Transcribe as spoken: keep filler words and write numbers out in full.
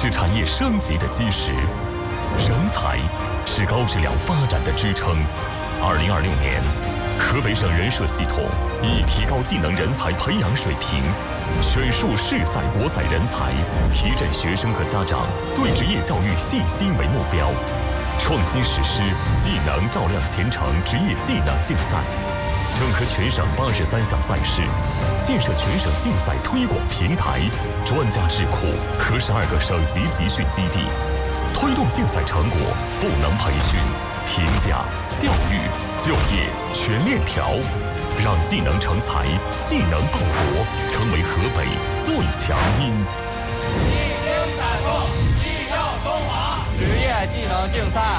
是产业升级的基石，人才是高质量发展的支撑。二零二六年，河北省人社系统以提高技能人才培养水平，选树市赛国赛人才，提振学生和家长对职业教育信心为目标，创新实施技能照亮前程职业技能竞赛，整合全省八十三项赛事，建设全省竞赛推广平台、专家智库和十二个省级集训基地，推动竞赛成果赋能培训、评价、教育、就业全链条，让技能成才、技能报国成为河北最强音。 一经采购，技耀中华。 职业技能竞赛